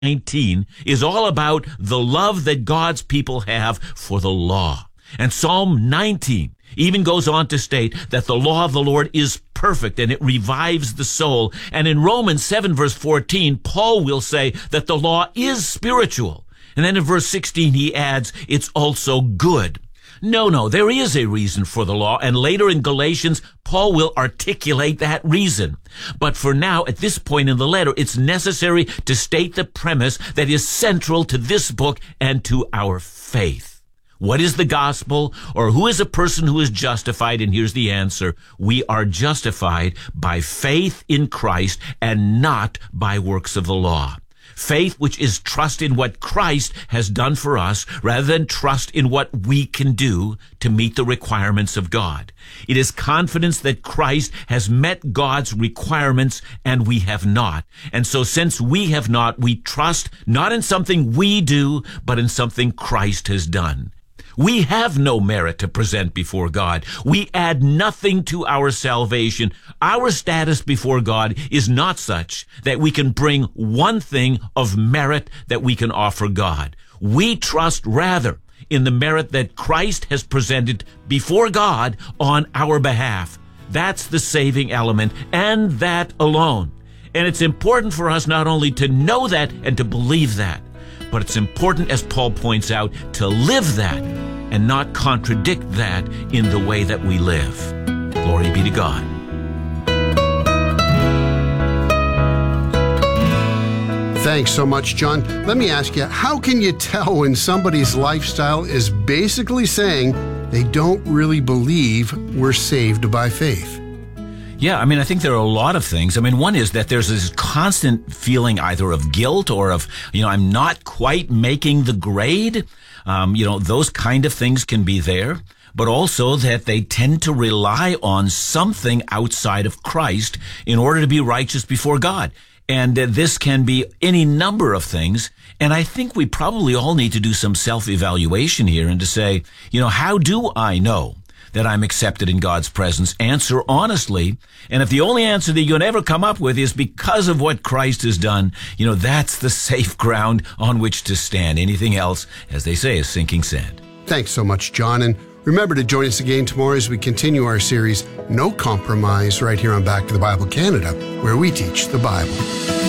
19 is all about the love that God's people have for the law. And Psalm 19 even goes on to state that the law of the Lord is perfect and it revives the soul. And in Romans 7 verse 14, Paul will say that the law is spiritual. And then in verse 16 he adds, it's also good. No, there is a reason for the law, and later in Galatians, Paul will articulate that reason. But for now, at this point in the letter, it's necessary to state the premise that is central to this book and to our faith. What is the gospel, or who is a person who is justified? And here's the answer. We are justified by faith in Christ and not by works of the law. Faith, which is trust in what Christ has done for us, rather than trust in what we can do to meet the requirements of God. It is confidence that Christ has met God's requirements and we have not. And so since we have not, we trust not in something we do, but in something Christ has done. We have no merit to present before God. We add nothing to our salvation. Our status before God is not such that we can bring one thing of merit that we can offer God. We trust rather in the merit that Christ has presented before God on our behalf. That's the saving element, and that alone. And it's important for us not only to know that and to believe that, but it's important, as Paul points out, to live that and not contradict that in the way that we live. Glory be to God. Thanks so much, John. Let me ask you, how can you tell when somebody's lifestyle is basically saying they don't really believe we're saved by faith? Yeah, I think there are a lot of things. One is that there's this constant feeling either of guilt or of, I'm not quite making the grade. Those kind of things can be there, but also that they tend to rely on something outside of Christ in order to be righteous before God. And this can be any number of things. And I think we probably all need to do some self-evaluation here and to say, how do I know that I'm accepted in God's presence? Answer honestly. And if the only answer that you can ever come up with is because of what Christ has done, that's the safe ground on which to stand. Anything else, as they say, is sinking sand. Thanks so much, John. And remember to join us again tomorrow as we continue our series, No Compromise, right here on Back to the Bible Canada, where we teach the Bible.